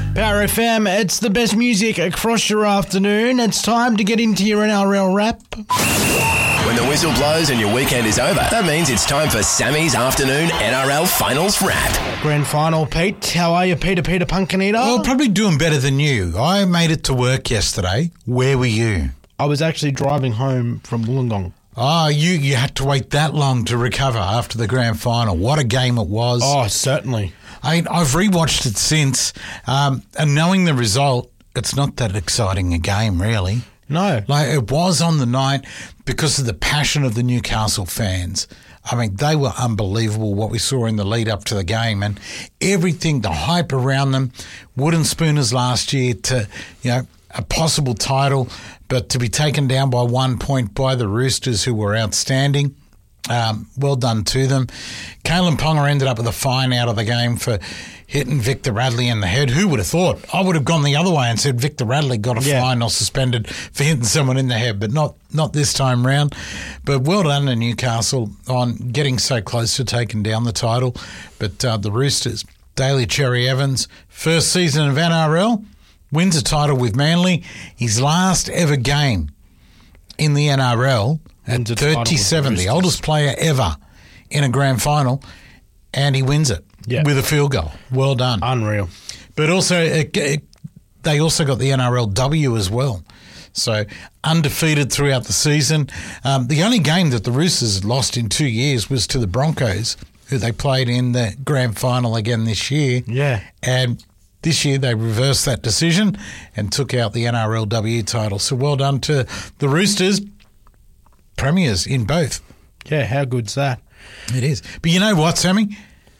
Power FM, it's the best music across your afternoon. It's time to get into your NRL wrap. When the whistle blows and your weekend is over, that means it's time for Sammy's afternoon NRL Finals wrap. Grand final, Pete. How are you, Peter Punkinito? Well, probably doing better than you. I made it to work yesterday. Where were you? I was actually driving home from Wollongong. Oh, you had to wait that long to recover after the grand final. What a game it was. Oh, certainly. I've rewatched it since, and knowing the result, it's not that exciting a game, really. No. Like, it was on the night because of the passion of the Newcastle fans. I mean, they were unbelievable, what we saw in the lead up to the game, and everything, the hype around them, wooden spooners last year to, a possible title, but to be taken down by 1 point by the Roosters, who were outstanding. Well done to them. Kalen Ponga ended up with a fine out of the game for hitting Victor Radley in the head. Who would have thought? I would have gone the other way and said Victor Radley got a fine or suspended for hitting someone in the head, but not this time round. But well done to Newcastle on getting so close to taking down the title. But the Roosters, Daly Cherry Evans, first season of NRL, wins a title with Manly. His last ever game in the NRL at 37, the oldest player ever in a grand final, and he wins it with a field goal. Well done. Unreal. But also, they also got the NRL W as well. So undefeated throughout the season. The only game that the Roosters had lost in 2 years was to the Broncos, who they played in the grand final again this year. Yeah. And this year they reversed that decision and took out the NRLW title. So well done to the Roosters, premiers in both. Yeah, how good's that? It is. But you know what, Sammy?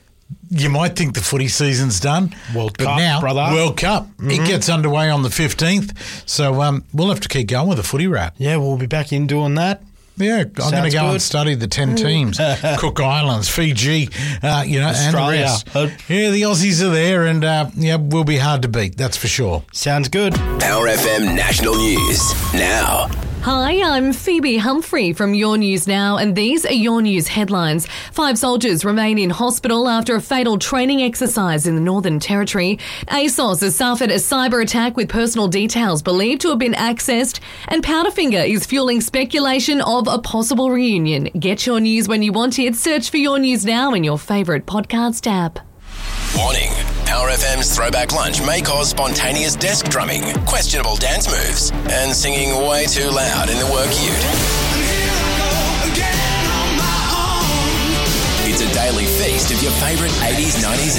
You might think the footy season's done. World but Cup, now, brother. World Cup. It gets underway on the 15th. So we'll have to keep going with the footy wrap. Yeah, we'll be back in doing that. Yeah, I'm going to go and study the 10 teams. Cook Islands, Fiji, Australia, and the rest. Yeah, the Aussies are there, and we'll be hard to beat, that's for sure. Sounds good. Power FM National News now. Hi, I'm Phoebe Humphrey from Your News Now, and these are Your News headlines. 5 soldiers remain in hospital after a fatal training exercise in the Northern Territory. ASOS has suffered a cyber attack with personal details believed to have been accessed, and Powderfinger is fueling speculation of a possible reunion. Get your news when you want it. Search for Your News Now in your favourite podcast app. Warning. Power FM's Throwback Lunch may cause spontaneous desk drumming, questionable dance moves, and singing way too loud in the work ute. It's a daily feast of your favourite 80s, 90s